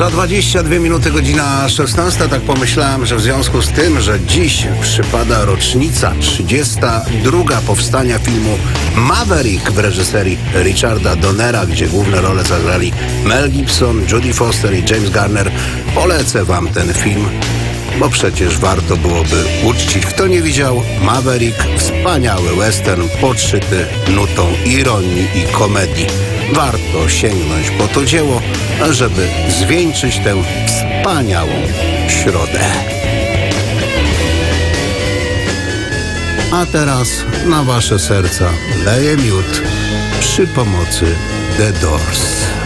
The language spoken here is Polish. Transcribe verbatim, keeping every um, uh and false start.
Za dwadzieścia dwie minuty godzina szesnasta. Tak pomyślałem, że w związku z tym, że dziś przypada rocznica trzydziesta druga powstania filmu Maverick w reżyserii Richarda Donnera, gdzie główne role zagrali Mel Gibson, Jodie Foster i James Garner, polecę wam ten film, bo przecież warto byłoby uczcić. Kto nie widział, Maverick, wspaniały western podszyty nutą ironii i komedii. Warto sięgnąć po to dzieło, żeby zwieńczyć tę wspaniałą środę. A teraz na wasze serca leje miód przy pomocy The Doors.